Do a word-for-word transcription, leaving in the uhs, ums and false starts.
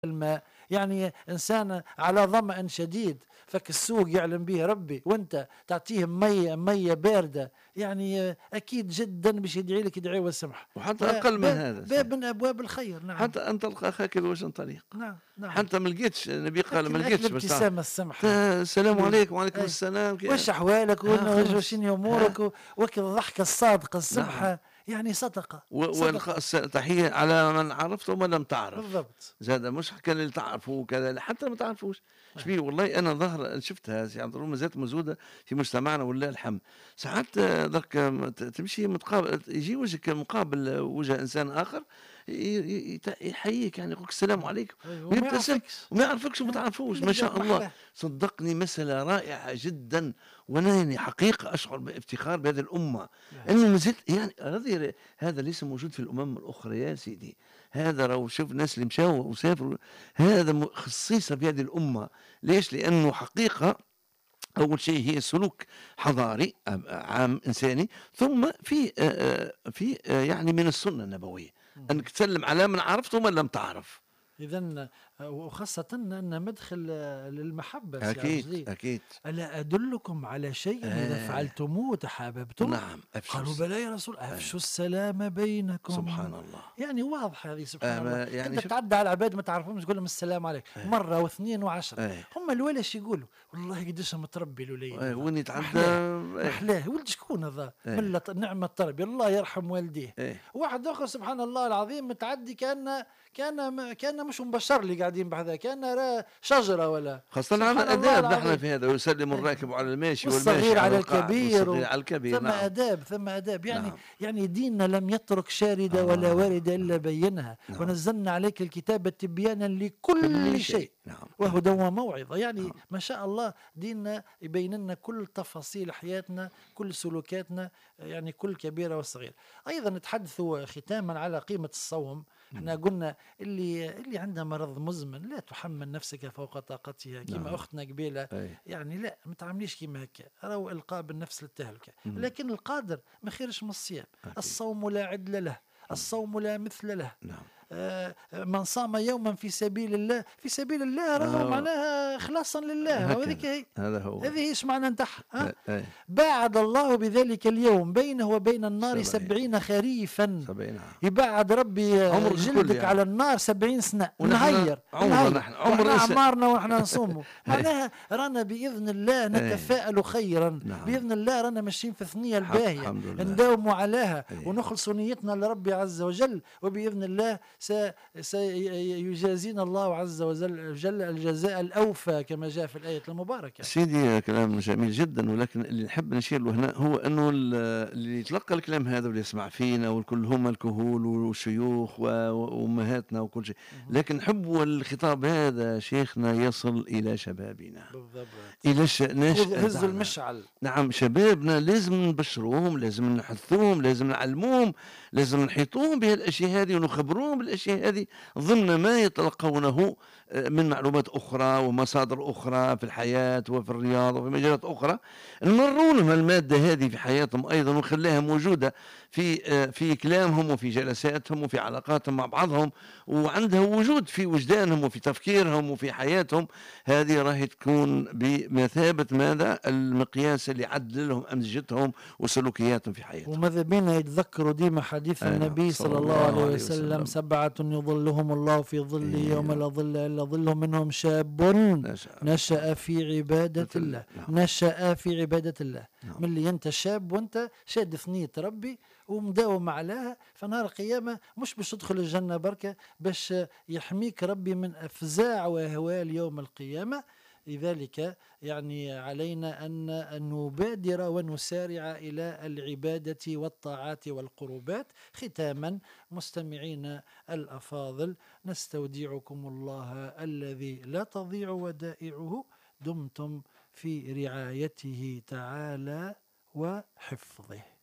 الماء، يعني إنسان على ظمأ شديد فك السوق يعلم به ربي، وأنت تعطيه مية مية باردة، يعني أكيد جدا باش يدعي لك يدعي والسمح، وحتى أقل من وباب هذا باب صحيح. من أبواب الخير. نعم حتى أن تلقى أخاك بوجه طليق، نعم نعم. حتى ما لقيتش النبي قال أكل ما أكل لقيتش باش تعرف ابتسامة السمحة. السلام أكل عليكم وعليكم أي السلام واش كي أحوالك ها وش خلاص ها أمورك و- وكل الضحكة الصادقة نعم. السمحة، يعني صدقة والقاء صدقة. الس- تحية على من عرفت ومن لم تعرف. بالضبط. زاد مش كان اللي تعرفه وكذا حتى ما تعرفوش. شبيه والله انا ظهر شفتها سي عبد الرحمن مازالت موجوده في مجتمعنا ولله الحمد. ساعات آه، ذاك آه، ت- تمشي متقابل يجي وجهك مقابل وجه انسان اخر ي- ي- يت- يحييك يعني يقول لك السلام عليكم أيوة، وما ويبتسم يعرفكش. وما يعرفكش وما آه، تعرفوش يقول ما لك شاء داك الله. محلاه. صدقني مسألة رائعة جدا وانا يعني حقيقة اشعر بافتخار بهذه الامة آه. انه ما زلت يعني هذه هذا ليس موجود في الامم الاخرى يا سيدي. هذا لو شوف الناس اللي مشاو وسافروا هذا م- خصيصة بهذه الامة. ليش؟ لانه حقيقة اول شيء هي سلوك حضاري أم- عام انساني ثم في آه، آه، في آه، يعني من السنة النبوية انك تسلم على من عرفت ومن لم تعرف. إذا وخاصة أن مدخل آه، للمحبة سي عبد اكيد الجليل. اكيد. ألا أدلكم على شيء إذا آه فعلتموه تحاببتم؟ نعم قالوا افسس. بلى يا رسول، آه أفشوا السلام بينكم. سبحان الله. يعني واضح هذه آه سبحان الله. ما يعني أنت شفت. تعدى على العباد ما تعرفهمش تقول لهم السلام عليك آه مرة واثنين وعشرة، آه هم الولاش يقولوا والله قديش متربي الوليد آه هذا، وين يتعدى. محلاه آه محلاه ولد شكون هذا آه ملة نعمة التربية الله يرحم والديه. آه واحد آخر سبحان الله العظيم متعدي كان كان كان مش مبشر اللي قاعدين بهذا، كان راه شجرة ولا خاصة سبحان عندنا الله آداب نحن العظيم. في هذا ويسلم أي. الراكب على الماشي والماشي والصغير على على القاعد الكبير والصغير و... على الكبير. ثم نعم آداب ثم آداب، يعني نعم. يعني ديننا لم يترك شاردة ولا آه واردة إلا نعم بينها، نعم ونزلنا عليك الكتاب تبيانا لكل كل شيء شيء. نعم نعم وهدى وموعظة. يعني نعم ما شاء الله ديننا يبين لنا كل تفاصيل حياتنا كل سلوكاتنا، يعني كل كبيرة وصغيرة. أيضا نتحدثوا ختاما على قيمة الصوم. احنا قلنا اللي اللي عنده مرض مزمن لا تحمل نفسك فوق طاقتها، كما نعم أختنا قبيلة أي يعني لا ما تعمليش كيما هكا، راهو إلقاء بالنفس للتهلكة. مم. لكن القادر ما خيرش من الصيام. أكيد. الصوم لا عدل له، مم. الصوم لا مثل له. نعم آه، من صام يوما في سبيل الله، في سبيل الله راهو آه معناها إخلاصا لله، وهذيك هكذا هي هذا هو. هذه ايش معنى نتاعها. ها؟ أي أي باعد الله بذلك اليوم بينه وبين النار سبعين سبعين خريفا. سبعين عام يبعد ربي عمرك الكل جلدك يعني. على النار سبعين سنة ونحن نهير عمر نهير نحن عمر واحنا إنسان. أعمارنا واحنا نصوموا. أي معناها رانا بإذن الله أي نتفائل خيرا، نعم بإذن الله رانا ماشيين في الثنية حق الباهية، الحمد لله. نداوموا عليها أي ونخلصوا نيتنا لربي عز وجل، وبإذن الله سيجازينا الله عز وجل جل الجزاء الأوفى كما جاء في الآية المباركة. سيدي كلام جميل جدا، ولكن اللي نحب نشير له هنا هو انه ال- اللي يتلقى الكلام هذا واللي يسمع فينا والكل هم الكهول والشيوخ و- وامهاتنا وكل شيء، مهم. لكن نحب الخطاب هذا شيخنا يصل الى شبابنا، بالضبط. الى الش- خذ نشأة هزوا بتاعنا. المشعل. نعم شبابنا لازم نبشروهم، لازم نحثوهم، لازم نعلموهم، لازم نحيطوهم بهالاشياء هذه ونخبروهم بالاشياء هذه ضمن ما يتلقونه آه، من معلومات اخرى ومصادر اخرى في الحياه وفي الرياضه وفي مجالات اخرى. نمروا لهم الماده هذه في حياتهم ايضا ونخليها موجوده في آه، في كلامهم وفي جلساتهم وفي علاقاتهم مع بعضهم، وعندها وجود في وجدانهم وفي تفكيرهم وفي حياتهم. هذه راهي تكون بمثابه ماذا؟ المقياس اللي يعدل لهم امزجتهم وسلوكياتهم في حياتهم. وماذا بينا يتذكروا ديما حديث أي نعم النبي صلى صلى الله الله عليه عليه وسلم: وسلم. سبعة يظلهم الله في ظله إيه يوم لا نعم ظل إلا ظله، منهم شاب نشأ نشأ في عبادة مثل الله. نعم نشأ في عبادة الله. نعم من اللي انت شاب وانت شاد ثنية ربي ومداوم عليها، فنهار القيامة مش باش تدخل الجنة بركة، باش يحميك ربي من أفزاع وأهوال يوم القيامة. لذلك يعني علينا أن نبادر ونسارع إلى العبادة والطاعات والقربات. ختاما مستمعين الأفاضل، نستودعكم الله الذي لا تضيع ودائعه، دمتم في رعايته تعالى وحفظه.